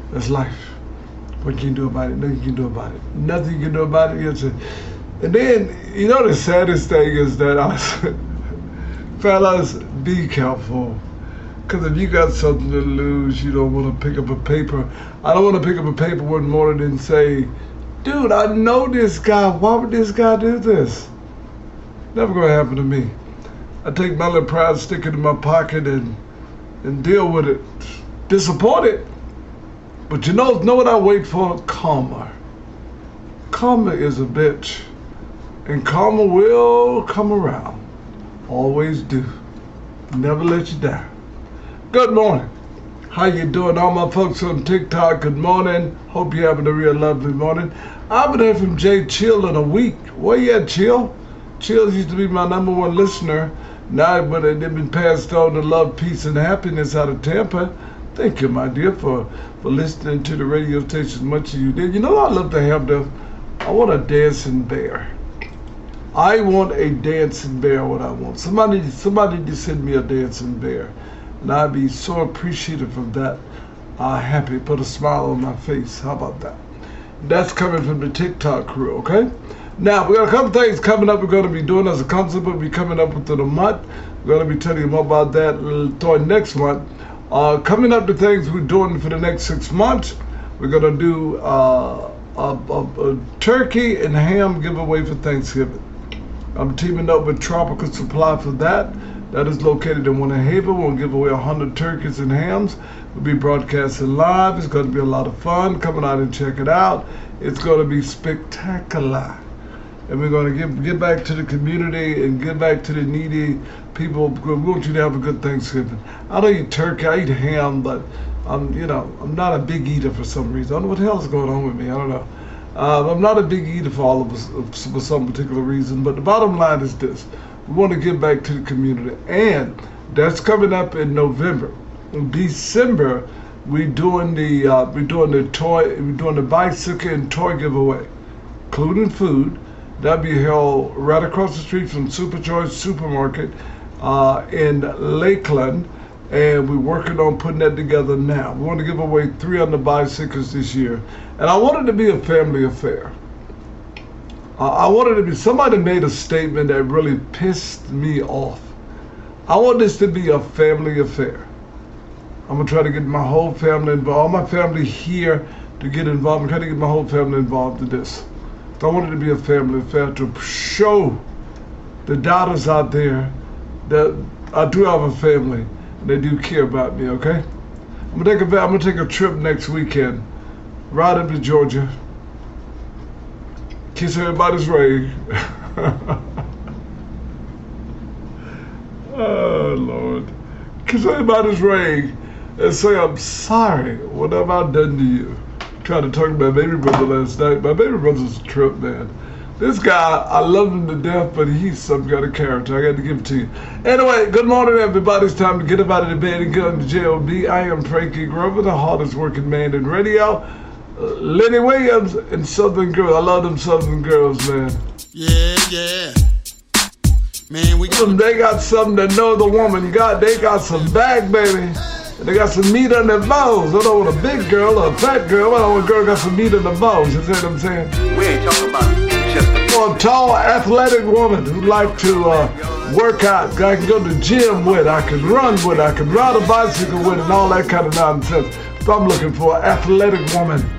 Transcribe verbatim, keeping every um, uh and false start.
That's life. What can you do about it? Nothing you can do about it. Nothing you can do about it. Yes. And then, you know, the saddest thing is that I fellas, be careful. Because if you got something to lose, you don't want to pick up a paper. I don't want to pick up a paper one morning and say, dude, I know this guy. Why would this guy do this? Never going to happen to me. I take my little pride, stick it in my pocket, and and deal with it. Disappointed. But you know, know what I wait for? Karma. Karma is a bitch. And karma will come around. Always do. Never let you down. Good morning. How you doing? All my folks on TikTok, good morning. Hope you're having a real lovely morning. I haven't heard from Jay Chill in a week. Where you at, Chill? Chill used to be my number one listener. Now, but they've been passed on to love, peace, and happiness out of Tampa. Thank you, my dear, for, for listening to the radio station as much as you did. You know what I love to have, though? I want a dancing bear. I want a dancing bear, what I want. Somebody, somebody just send me a dancing bear. And I'd be so appreciative of that. Uh, happy, put a smile on my face. How about that? That's coming from the TikTok crew, okay? Now, we got a couple things coming up we're going to be doing as a concept. We'll be coming up within a month. We're going to be telling you more about that toward next month. Uh, coming up to things we're doing for the next six months. We're going to do uh, a, a, a turkey and ham giveaway for Thanksgiving. I'm teaming up with Tropical Supply for that. That is located in Winter Haven. We'll give away one hundred turkeys and hams. We'll be broadcasting live. It's going to be a lot of fun. Come out and check it out. It's going to be spectacular. And we're going to give, get back to the community and get back to the needy people. We want you to have a good Thanksgiving. I don't eat turkey. I eat ham, but I'm, you know, I'm not a big eater for some reason. I don't know what the hell is going on with me. I don't know. Uh, I'm not a big eater for all of us for some particular reason. But the bottom line is this. We want to give back to the community. And that's coming up in November. In December, we're doing the, uh, we're doing the toy, we're doing the bicycle and toy giveaway, including food. That'll be held right across the street from Super Choice Supermarket uh, in Lakeland, and we're working on putting that together now. We want to give away three hundred bicycles this year, and I want it to be a family affair. Uh, I wanted to be, somebody made a statement that really pissed me off. I want this to be a family affair. I'm going to try to get my whole family involved, all my family here to get involved. I'm trying to get my whole family involved in this. I want it to be a family affair to show the daughters out there that I do have a family and they do care about me, okay? I'm gonna take a, I'm gonna take a trip next weekend, right up to Georgia, kiss everybody's ring. Oh, Lord. Kiss everybody's ring and say, I'm sorry, what have I done to you? Tried to talk to my baby brother last night. My baby brother's a trip, man. This guy, I love him to death, but he's some kind of character. I got to give it to you. Anyway, good morning, everybody. It's time to get up out of the bed and get on the J O B. I am Frankie Grover, the hardest working man in radio. Uh, Lenny Williams and Southern Girls. I love them Southern Girls, man. Yeah, yeah. Man, we got... They got something that no other woman got. They got some bag, baby. They got some meat on their bones. I don't want a big girl or a fat girl. I want a girl got some meat on their bones. You see what I'm saying? We ain't talking about just a... Or a tall, athletic woman who like to uh, work out. I can go to the gym with. I can run with. I can ride a bicycle with and all that kind of nonsense. So I'm looking for an athletic woman.